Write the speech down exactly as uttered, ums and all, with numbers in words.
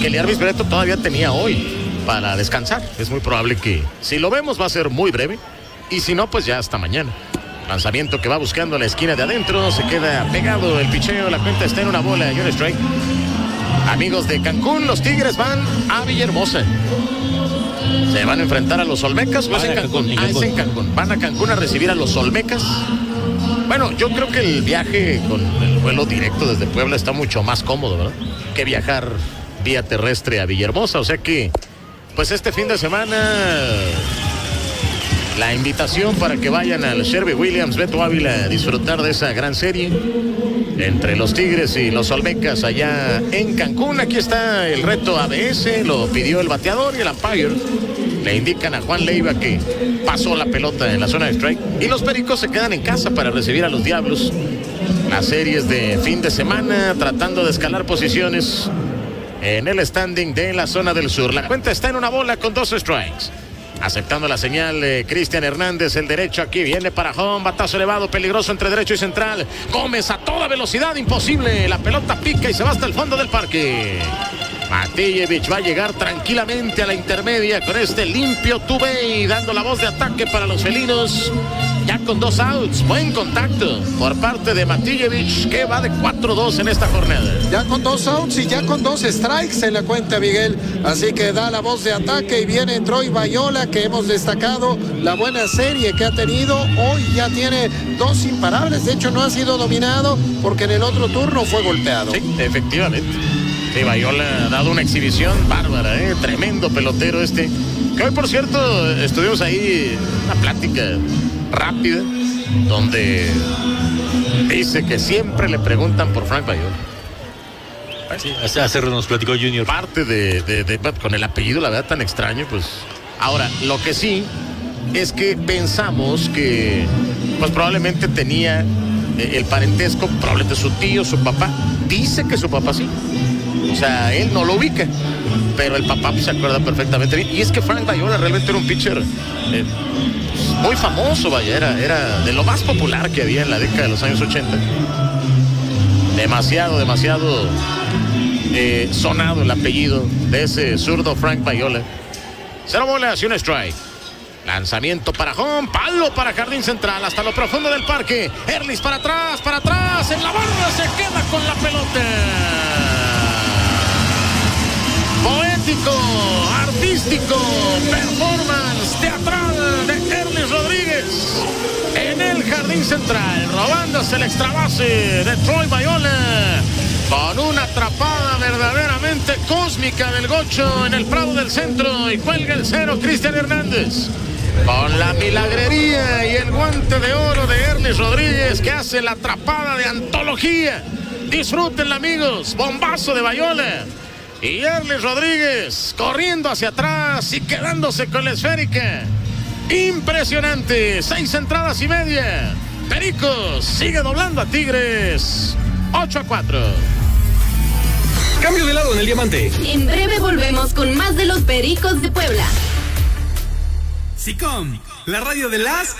que Elías Breto todavía tenía hoy para descansar. Es muy probable que si lo vemos va a ser muy breve y si no, pues ya hasta mañana. Lanzamiento que va buscando la esquina de adentro, se queda pegado el picheo, la cuenta está en una bola y un strike. Amigos de Cancún, los Tigres van a Villahermosa. Se van a enfrentar a los Olmecas. ¿O es en Cancún? Ah, es en Cancún. Van a Cancún a recibir a los Olmecas. Bueno, yo creo que el viaje con el vuelo directo desde Puebla está mucho más cómodo, ¿verdad? Que viajar vía terrestre a Villahermosa. O sea que, pues este fin de semana, la invitación para que vayan al Sherwin-Williams Beto Ávila a disfrutar de esa gran serie entre los Tigres y los Olmecas allá en Cancún. Aquí está el reto A B S, lo pidió el bateador y el umpire le indican a Juan Leiva que pasó la pelota en la zona de strike y los Pericos se quedan en casa para recibir a los Diablos. Las series de fin de semana tratando de escalar posiciones en el standing de la zona del sur. La cuenta está en una bola con dos strikes. Aceptando la señal, eh, Cristian Hernández, el derecho aquí viene para home, batazo elevado, peligroso entre derecho y central. Gómez a toda velocidad, imposible, la pelota pica y se va hasta el fondo del parque. Matijevich va a llegar tranquilamente a la intermedia con este limpio two-way, dando la voz de ataque para los felinos. Ya con dos outs, buen contacto por parte de Matijevich, que va de cuatro dos en esta jornada. Ya con dos outs y ya con dos strikes en la cuenta, Miguel. Así que da la voz de ataque y viene Troy Bayola, que hemos destacado la buena serie que ha tenido. Hoy ya tiene dos imparables, de hecho no ha sido dominado porque en el otro turno fue golpeado. Sí, efectivamente. Sí, Bayola ha dado una exhibición bárbara, ¿eh? Tremendo pelotero este. Que hoy, por cierto, estuvimos ahí una plática rápida donde dice que siempre le preguntan por Frank Bayola. Sí, hace, hace nos platicó Junior. Parte de, de, de, con el apellido, la verdad, tan extraño, pues. Ahora, lo que sí es que pensamos que pues probablemente tenía el parentesco, probablemente su tío, su papá. Dice que su papá sí. O sea, él no lo ubica, pero el papá pues, se acuerda perfectamente bien. Y es que Frank Bayola realmente era un pitcher eh, muy famoso, vaya, era, era de lo más popular que había en la década de los años ochenta. Demasiado, demasiado eh, sonado el apellido de ese zurdo Frank Bayola. Cero bolas y un strike. Lanzamiento para home, palo para jardín central, hasta lo profundo del parque. Erlis para atrás, para atrás, en la barra se queda con la pelota. Poético, artístico, performance teatral de Erlis Rodríguez en el jardín central, robándose el extra base de Troy Bayola con una atrapada verdaderamente cósmica del gocho en el prado del centro y cuelga el cero Cristian Hernández con la milagrería y el guante de oro de Erlis Rodríguez, que hace la atrapada de antología. Disfrútenla, amigos, bombazo de Bayola. Y Erlis Rodríguez corriendo hacia atrás y quedándose con la esférica. Impresionante. Seis entradas y media. Pericos sigue doblando a Tigres. ocho a cuatro. Cambio de lado en el diamante. En breve volvemos con más de los Pericos de Puebla. SICOM, la radio de las